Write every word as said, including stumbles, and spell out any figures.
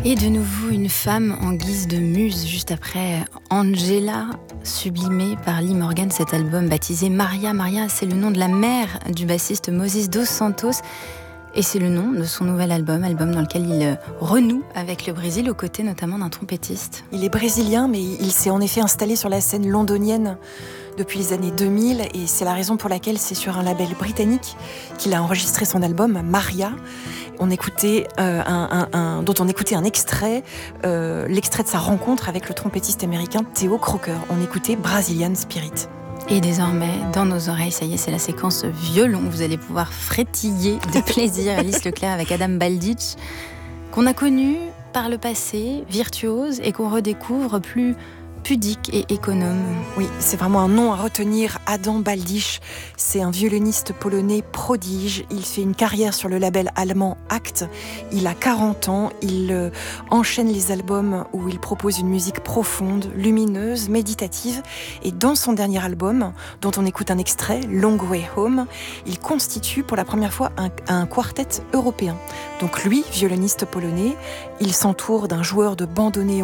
Et de nouveau une femme en guise de muse, juste après Angela, sublimée par Lee Morgan, cet album baptisé Maria. Maria, c'est le nom de la mère du bassiste Moses dos Santos. Et c'est le nom de son nouvel album, album dans lequel il renoue avec le Brésil, aux côtés notamment d'un trompettiste. Il est brésilien, mais il s'est en effet installé sur la scène londonienne depuis les années deux mille, et c'est la raison pour laquelle c'est sur un label britannique qu'il a enregistré son album Maria. On écoutait euh, un, un, un, dont on écoutait un extrait, euh, l'extrait de sa rencontre avec le trompettiste américain Theo Croker. On écoutait Brazilian Spirit. Et désormais, dans nos oreilles, ça y est, c'est la séquence violon. Vous allez pouvoir frétiller de plaisir Alice Leclerc avec Adam Baldich, qu'on a connu par le passé, virtuose, et qu'on redécouvre plus pudique et économe. Oui, c'est vraiment un nom à retenir. Adam Baldich, c'est un violoniste polonais prodige. Il fait une carrière sur le label allemand Act. Il a quarante ans. Il euh, enchaîne les albums où il propose une musique profonde, lumineuse, méditative. Et dans son dernier album, dont on écoute un extrait, Long Way Home, il constitue pour la première fois un, un quartet européen. Donc lui, violoniste polonais, il s'entoure d'un joueur de bandoneon